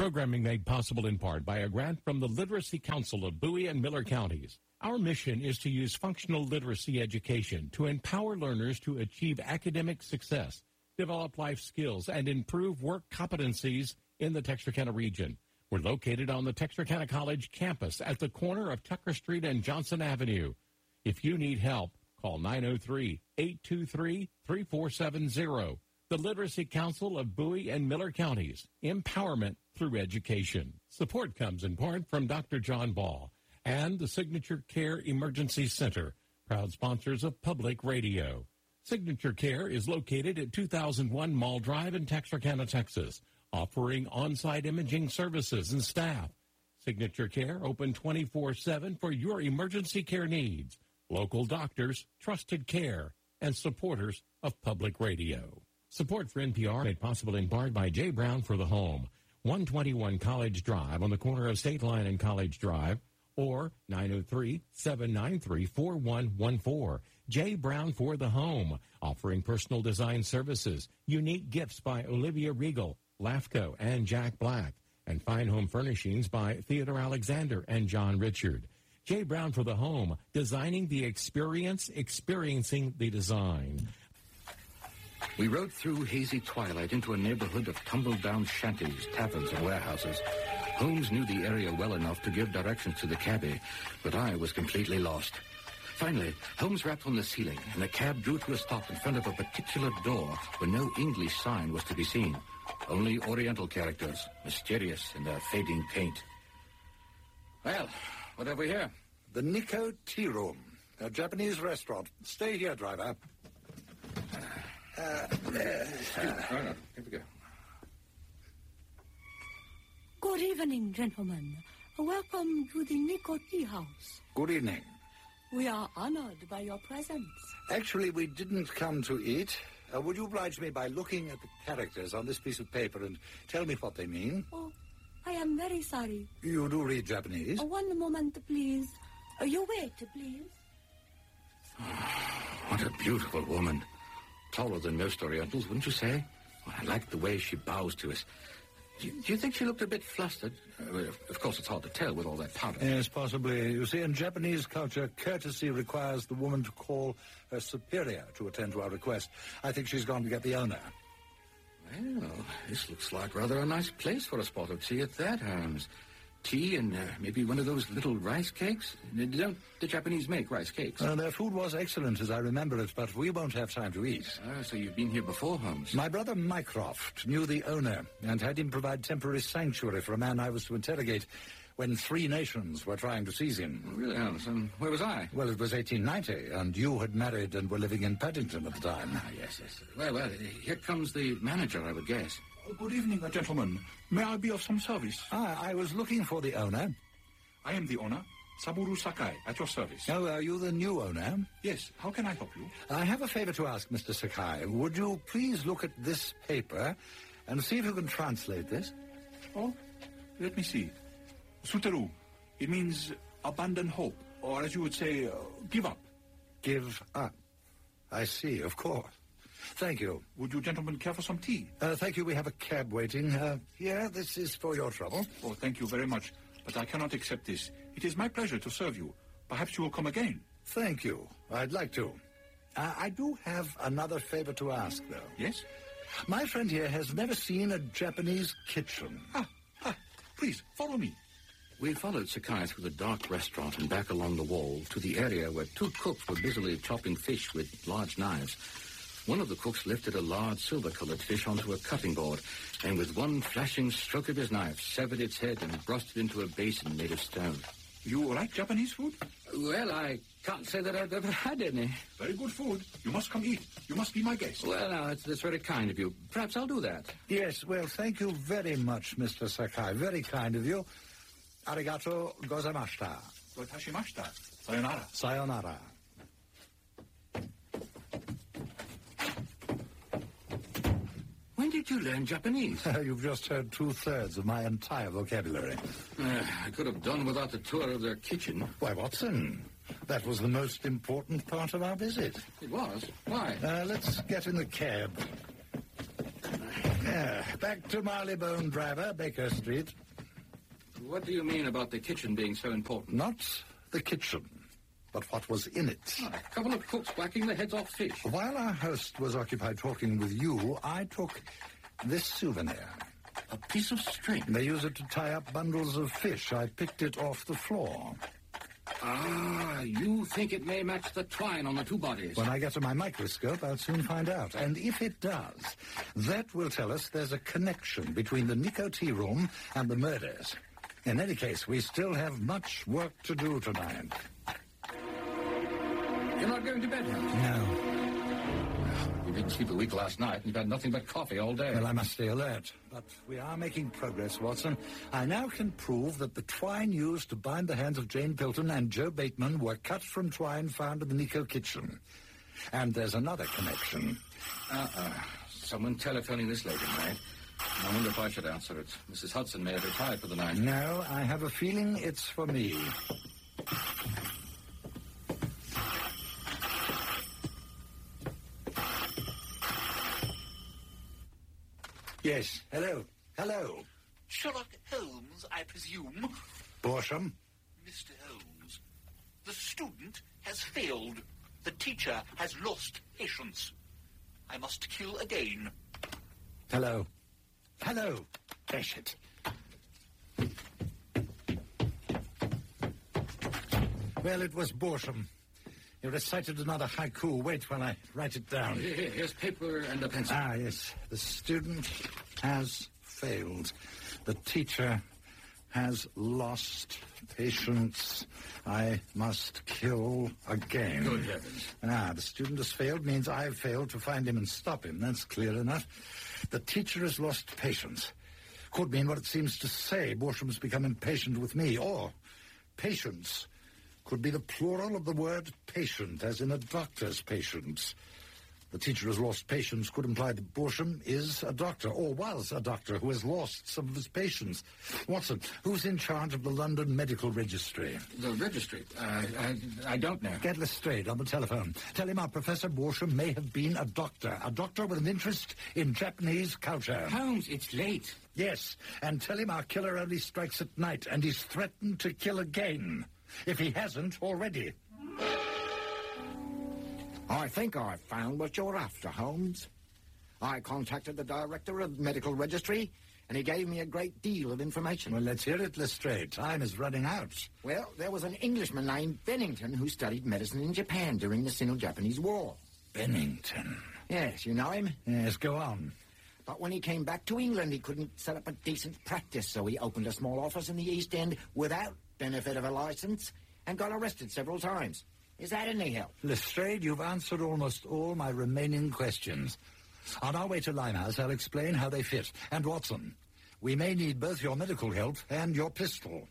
Programming made possible in part by a grant from the Literacy Council of Bowie and Miller Counties. Our mission is to use functional literacy education to empower learners to achieve academic success, develop life skills, and improve work competencies in the Texarkana region. We're located on the Texarkana College campus at the corner of Tucker Street and Johnson Avenue. If you need help, call 903-823-3470. The Literacy Council of Bowie and Miller Counties. Empowerment through education. Support comes in part from Dr. John Ball and the Signature Care Emergency Center, proud sponsors of Public Radio. Signature Care is located at 2001 Mall Drive in Texarkana, Texas, offering on-site imaging services and staff. Signature Care open 24/7 for your emergency care needs. Local doctors, trusted care, and supporters of Public Radio. Support for NPR made possible in part by J. Brown for the Home, 121 College Drive on the corner of State Line and College Drive, or 903-793-4114. J. Brown for the Home, offering personal design services, unique gifts by Olivia Regal, LAFCO, and Jack Black, and fine home furnishings by Theodore Alexander and John Richard. J. Brown for the Home, designing the experience, experiencing the design. We rode through hazy twilight into a neighborhood of tumble-down shanties, taverns, and warehouses. Holmes knew the area well enough to give directions to the cabbie, but I was completely lost. Finally, Holmes rapped on the ceiling, and the cab drew to a stop in front of a particular door where no English sign was to be seen. Only Oriental characters, mysterious in their fading paint. Well, what have we here? The Nikko Tea Room, a Japanese restaurant. Stay here, driver. Here we go. Good evening, gentlemen. Welcome to the Nikko Tea House. Good evening. We are honored by your presence. Actually, we didn't come to eat. Would you oblige me by looking at the characters on this piece of paper and tell me what they mean? Oh, I am very sorry. You do read Japanese? One moment, please. You wait, please. What a beautiful woman. Taller than most Orientals, wouldn't you say? Well, I like the way she bows to us. Do you think she looked a bit flustered? Of course, it's hard to tell with all that powder. Yes, possibly. You see, in Japanese culture, courtesy requires the woman to call her superior to attend to our request. I think she's gone to get the owner. Well, this looks like rather a nice place for a spot of tea at that, Holmes. Tea and maybe one of those little rice cakes? Don't the Japanese make rice cakes? Their food was excellent, as I remember it, but we won't have time to eat. So you've been here before, Holmes? My brother Mycroft knew the owner and had him provide temporary sanctuary for a man I was to interrogate when 3 nations were trying to seize him. Really, Holmes? And where was I? Well, it was 1890, and you had married and were living in Paddington at the time. Yes. Well, here comes the manager, I would guess. Good evening, gentlemen. May I be of some service? I was looking for the owner. I am the owner, Saburo Sakai, at your service. Oh, are you the new owner? Yes. How can I help you? I have a favor to ask, Mr. Sakai. Would you please look at this paper and see if you can translate this? Oh, let me see. Suteru. It means abandon hope, or as you would say, give up. Give up. I see, of course. Thank you. Would you gentlemen care for some tea? Thank you. We have a cab waiting. Here, this is for your trouble. Oh, thank you very much. But I cannot accept this. It is my pleasure to serve you. Perhaps you will come again. Thank you. I'd like to. I do have another favor to ask, though. Yes? My friend here has never seen a Japanese kitchen. Please, follow me. We followed Sakai through the dark restaurant and back along the wall to the area where 2 cooks were busily chopping fish with large knives. One of the cooks lifted a large silver-colored fish onto a cutting board and with one flashing stroke of his knife severed its head and thrust it into a basin made of stone. You like Japanese food? Well, I can't say that I've ever had any. Very good food. You must come eat. You must be my guest. Well, now, that's very kind of you. Perhaps I'll do that. Yes, well, thank you very much, Mr. Sakai. Very kind of you. Arigato gozaimashita. Gotashimashita. Sayonara. Sayonara. When did you learn Japanese? You've just heard 2/3 of my entire vocabulary. I could have done without the tour of their kitchen. Why, Watson, that was the most important part of our visit. It was? Why? Let's get in the cab. Back to Marleybone Driver, Baker Street. What do you mean about the kitchen being so important? Not the kitchen, but what was in it. A couple of cooks whacking the heads off fish. While our host was occupied talking with you, I took this souvenir. A piece of string. They use it to tie up bundles of fish. I picked it off the floor. Ah, you think it may match the twine on the two bodies? When I get to my microscope, I'll soon find out. And if it does, that will tell us there's a connection between the Nico Tea Room and the murders. In any case, we still have much work to do tonight. You're not going to bed, Hans? No. You didn't sleep a week last night, and you've had nothing but coffee all day. Well, I must stay alert. But we are making progress, Watson. I now can prove that the twine used to bind the hands of Jane Pilton and Joe Bateman were cut from twine found in the Nico kitchen. And there's another connection. Someone telephoning this lady, right? I wonder if I should answer it. Mrs. Hudson may have retired for the night. No, I have a feeling it's for me. Yes, hello. Hello. Sherlock Holmes, I presume. Borsham? Mr. Holmes, the student has failed. The teacher has lost patience. I must kill again. Hello. Hello. Dash it. Well, it was Borsham. He recited another haiku. Wait while I write it down. Here's paper and a pencil. Ah, yes. The student has failed. The teacher has lost patience. I must kill again. Good heavens. The student has failed means I've failed to find him and stop him. That's clear enough. The teacher has lost patience. Could mean what it seems to say. Borsham's become impatient with me. Or patience could be the plural of the word patient, as in a doctor's patients. The teacher has lost patience could imply that Borsham is a doctor, or was a doctor, who has lost some of his patients. Watson, who's in charge of the London Medical Registry? The registry? I don't know. Get Lestrade on the telephone. Tell him our Professor Borsham may have been a doctor with an interest in Japanese culture. Holmes, it's late. Yes, and tell him our killer only strikes at night, and he's threatened to kill again, if he hasn't already. I think I've found what you're after, Holmes. I contacted the director of the medical registry, and he gave me a great deal of information. Well, let's hear it, Lestrade. Time is running out. Well, there was an Englishman named Bennington who studied medicine in Japan during the Sino-Japanese War. Bennington? Yes, you know him? Yes, go on. But when he came back to England, he couldn't set up a decent practice, so he opened a small office in the East End without benefit of a license and got arrested several times. Is that any help? Lestrade, you've answered almost all my remaining questions. On our way to Limehouse, I'll explain how they fit. And Watson, we may need both your medical help and your pistol.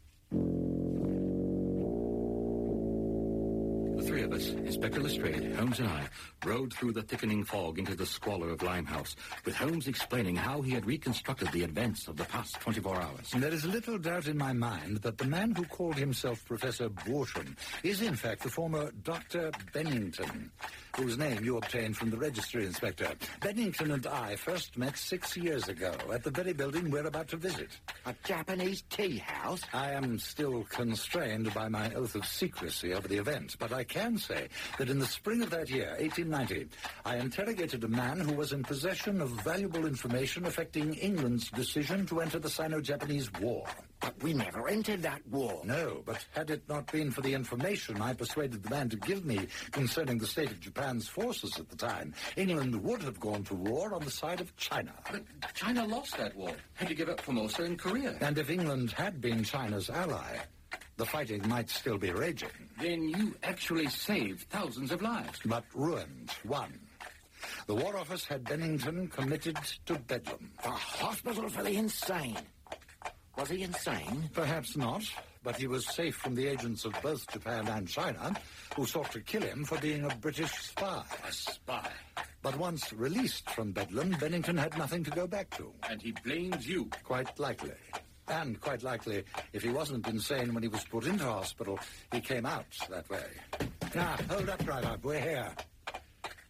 The three of us, Inspector Lestrade, Holmes and I, rode through the thickening fog into the squalor of Limehouse, with Holmes explaining how he had reconstructed the events of the past 24 hours. There is little doubt in my mind that the man who called himself Professor Borsham is, in fact, the former Dr. Bennington, whose name you obtained from the registry inspector. Bennington and I first met 6 years ago at the very building we're about to visit. A Japanese tea house? I am still constrained by my oath of secrecy over the event, but I can say that in the spring of that year, 1890, I interrogated a man who was in possession of valuable information affecting England's decision to enter the Sino-Japanese War. But we never entered that war. No, but had it not been for the information I persuaded the man to give me concerning the state of Japan's forces at the time, England would have gone to war on the side of China. But China lost that war, had to give up Formosa and Korea. And if England had been China's ally, the fighting might still be raging. Then you actually saved thousands of lives. But ruined one. The War Office had Bennington committed to Bedlam. A hospital for the insane. Was he insane? Perhaps not, but he was safe from the agents of both Japan and China, who sought to kill him for being a British spy. A spy. But once released from Bedlam, Bennington had nothing to go back to. And he blames you. Quite likely. And quite likely, if he wasn't insane when he was put into hospital, he came out that way. Now, hold up, driver. We're here.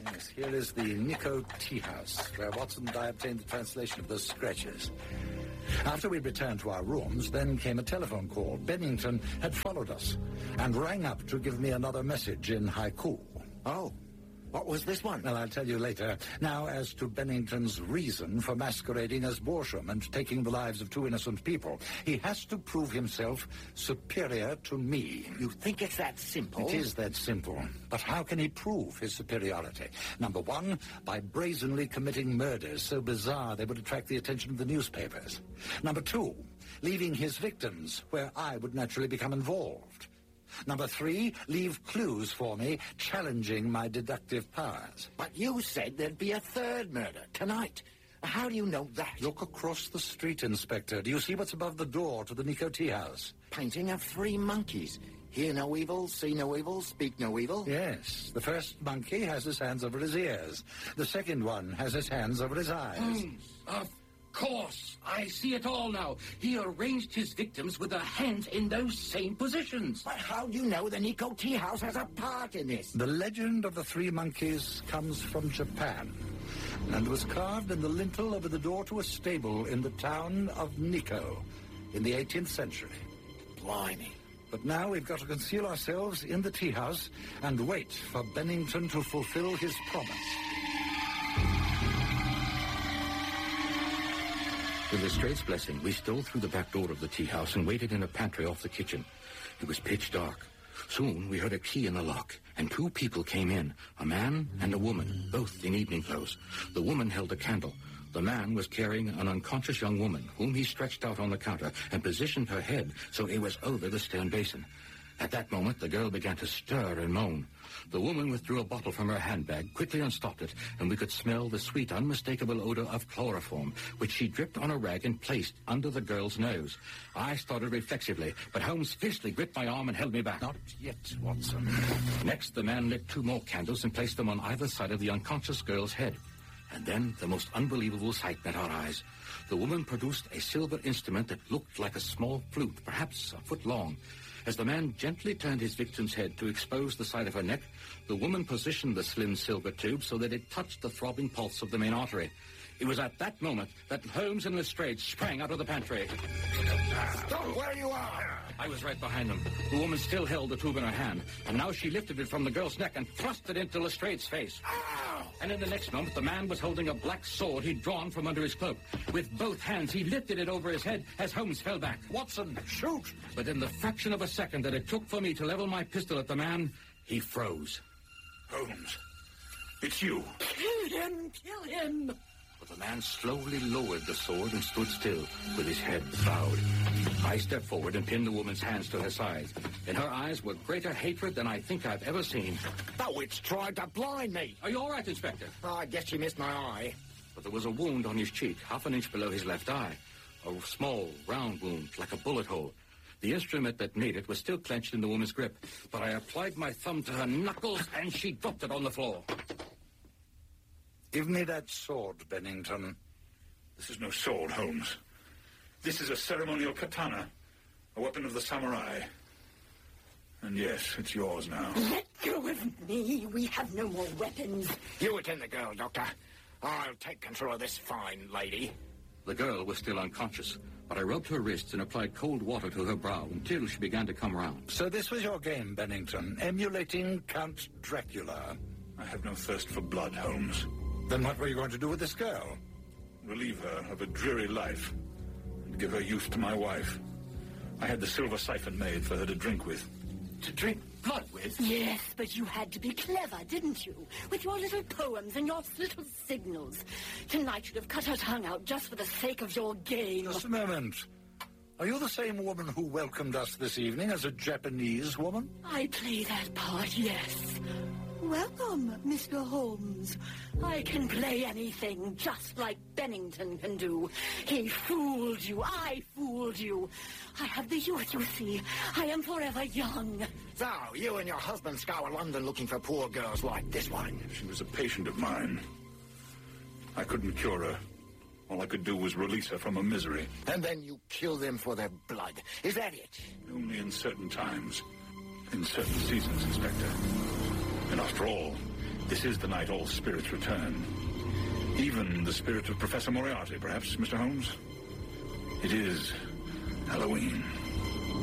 Yes, here is the Nico Tea House, where Watson and I obtained the translation of those scratches. After we returned to our rooms, then came a telephone call. Bennington had followed us and rang up to give me another message in haiku. Oh, what was this one? Well, I'll tell you later. Now, as to Bennington's reason for masquerading as Borsham and taking the lives of two innocent people, he has to prove himself superior to me. You think it's that simple? It is that simple. But how can he prove his superiority? Number one, by brazenly committing murders so bizarre they would attract the attention of the newspapers. Number two, leaving his victims where I would naturally become involved. Number three, leave clues for me, challenging my deductive powers. But you said there'd be a third murder tonight. How do you know that? Look across the street, Inspector. Do you see what's above the door to the Nico Tea House? Painting of three monkeys. Hear no evil, see no evil, speak no evil. Yes. The first monkey has his hands over his ears. The second one has his hands over his eyes. Of course. I see it all now. He arranged his victims with their hands in those same positions. But how do you know the Nico Tea House has a part in this? The legend of the three monkeys comes from Japan and was carved in the lintel over the door to a stable in the town of Nikko in the 18th century. Blimey. But now we've got to conceal ourselves in the tea house and wait for Bennington to fulfill his promise. With Lestrade's blessing, we stole through the back door of the tea house and waited in a pantry off the kitchen. It was pitch dark. Soon we heard a key in the lock, and two people came in, a man and a woman, both in evening clothes. The woman held a candle. The man was carrying an unconscious young woman, whom he stretched out on the counter and positioned her head so it was over the stern basin. At that moment, the girl began to stir and moan. The woman withdrew a bottle from her handbag, quickly unstopped it, and we could smell the sweet, unmistakable odor of chloroform, which she dripped on a rag and placed under the girl's nose. I started reflexively, but Holmes fiercely gripped my arm and held me back. Not yet, Watson. Next, the man lit two more candles and placed them on either side of the unconscious girl's head. And then the most unbelievable sight met our eyes. The woman produced a silver instrument that looked like a small flute, perhaps a foot long. As the man gently turned his victim's head to expose the side of her neck, the woman positioned the slim silver tube so that it touched the throbbing pulse of the main artery. It was at that moment that Holmes and Lestrade sprang out of the pantry. Stop where you are! I was right behind them. The woman still held the tube in her hand, and now she lifted it from the girl's neck and thrust it into Lestrade's face. Ow! And in the next moment, the man was holding a black sword he'd drawn from under his cloak. With both hands, he lifted it over his head as Holmes fell back. Watson, shoot! But in the fraction of a second that it took for me to level my pistol at the man, he froze. Holmes, it's you. Kill him! Kill him! But the man slowly lowered the sword and stood still, with his head bowed. I stepped forward and pinned the woman's hands to her sides. In her eyes were greater hatred than I think I've ever seen. The witch tried to blind me. Are you all right, Inspector? Oh, I guess she missed my eye. But there was a wound on his cheek, half an inch below his left eye. A small, round wound, like a bullet hole. The instrument that made it was still clenched in the woman's grip, but I applied my thumb to her knuckles, and she dropped it on the floor. Give me that sword, Bennington. This is no sword, Holmes. This is a ceremonial katana, a weapon of the samurai. And yes, it's yours now. Let go of me. We have no more weapons. You attend the girl, Doctor. I'll take control of this fine lady. The girl was still unconscious, but I rubbed her wrists and applied cold water to her brow until she began to come round. So this was your game, Bennington, emulating Count Dracula. I have no thirst for blood, Holmes. Then what were you going to do with this girl? Relieve her of a dreary life and give her youth to my wife. I had the silver siphon made for her to drink with. To drink blood with? Yes, but you had to be clever, didn't you? With your little poems and your little signals. Tonight you'd have cut her tongue out just for the sake of your game. Just a moment. Are you the same woman who welcomed us this evening as a Japanese woman? I play that part, yes. Welcome, Mr. Holmes. I can play anything, just like Bennington can do. He fooled you. I fooled you. I have the youth, you see. I am forever young. So, you and your husband scour London looking for poor girls like this one. She was a patient of mine. I couldn't cure her. All I could do was release her from her misery. And then you kill them for their blood. Is that it? Only in certain times. In certain seasons, Inspector. And after all, This is the night all spirits return. Even the spirit of Professor Moriarty, perhaps, Mr. Holmes? It is Halloween.